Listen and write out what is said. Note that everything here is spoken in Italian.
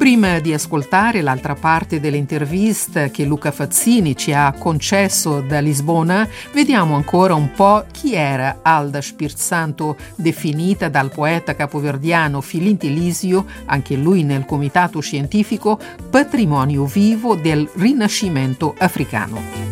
Prima di ascoltare l'altra parte dell'intervista che Luca Fazzini ci ha concesso da Lisbona, vediamo ancora un po' chi era Alda Spirzanto, definita dal poeta capoverdiano Filinti Lisio, anche lui nel comitato scientifico, patrimonio vivo del Rinascimento africano.